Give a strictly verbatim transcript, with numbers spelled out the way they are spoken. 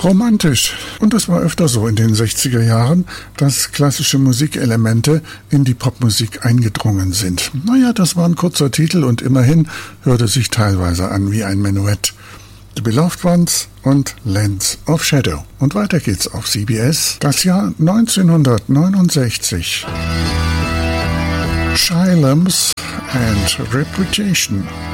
Romantisch. Und es war öfter so in den sechziger Jahren, dass klassische Musikelemente in die Popmusik eingedrungen sind. Naja, das war ein kurzer Titel und immerhin hörte sich teilweise an wie ein Menuett. The Beloved Ones und Lands of Shadow. Und weiter geht's auf C B S. Das Jahr neunzehnhundertneunundsechzig. Shylums and Reputation.